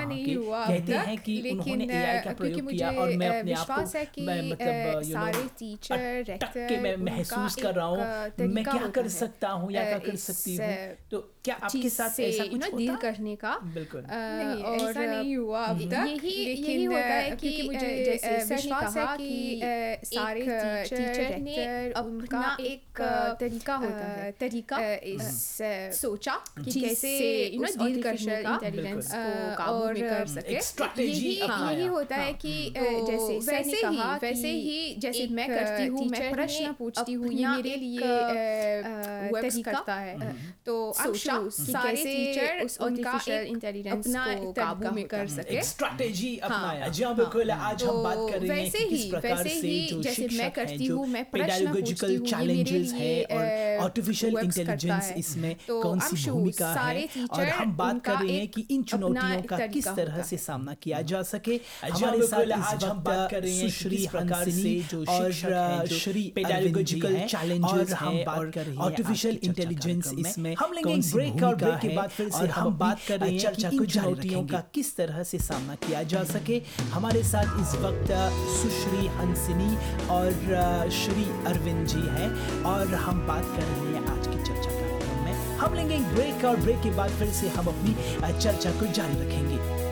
वहाँ नहीं के हुआ अब कहते तक, हैं कि उन्होंने लेकिन एआई का क्योंकि प्रयोग मुझे किया और मैं अपने आप विश्वास है को कि मतलब सारे टीचर अटक के मैं रेक्टर महसूस उनका कर रहा हूँ एक मैं तरीका क्या होता कर है सकता हूँ या क्या कर इस सकती हूँ। तो क्या आपके चीज़ साथ से ऐसा कुछ डील होता है? करने का बिल्कुल। नहीं, और ऐसा नहीं हुआ अब तक, यही लेकिन होता है कि क्योंकि मुझे जैसे सर ने विश्वास है कहा कि सारे टीचर ने रेक्टर अपना उनका एक तरीका होता है तरीका इस सोचा कि चीज़ कैसे से उस डील करने आर्टिफिशियल का इंटेलिजेंस बिल्कुल। को काबू में कर सके। एक स्ट्रैटेजी यही अपनाया। होता है हाँ। कि तो जैसे सर ने वैसे ही- कहा वैसे कि ही जैसे एक मैं करती हूँ, मैं टीचर प्रश्न ने पूछती हूँ, ये अपना मेरे एक लिए वर्क्स तरीका करता है। तो सोचा सोचा कि सारे कैसे टीचर उस उनका आर्टिफिशियल एक इंटेलिजेंस अपना को तरीका काबू में होता कर है। सके। एक स्ट्रैटेजी अपनाया। जी हाँ हाँ। बिल्कुल। आज तो हम बात कर रहे हैं वैसे कि किस ही- प्रकार वैसे से ही जो जैसे मैं शिक्षक हैं, करती जो हूँ, मैं प्रश्न पेडागोजिकल पूछती हूँ, ये मेरे चैलेंजेस लिए हैं और आर्टिफिशियल works करता इंटेलिजेंस है। इसमें तो कौन I'm सी sure भूमिका है सारे और टीचर हम बात कर उनका रहे हैं एक कि इन चुनौतियों अपना का एक किस तरीका तरह होता से है। सामना किया जा सके। जी हमारे हाँ, साथ बिल्कुल। इस आज हम वक्त बात कर रहे हैं कि सुश्री किस प्रकार हंसिनी से जो और शिक्षक हैं, जो Shri pedagogical pedagogical challenges challenges हैं हैं और और कर रही है artificial आर्टिफिशियल intelligence इंटेलिजेंस इसमें इसमें हम लेंगे कौन एक सी ब्रेक और भूमिका ब्रेक के है बाद फिर से और हम हम बात कर रहे हैं चर्चा कि को इन जारी चुनौतियों का रखेंगे। किस तरह से सामना किया जा सके। हमारे साथ इस वक्त सुश्री हंसिनी और श्री अरविंद जी हैं और हम बात कर रहे हैं आज की चर्चा कार्यक्रम में। हम लेंगे एक ब्रेक और ब्रेक के बाद फिर से हम अपनी चर्चा को जारी रखेंगे।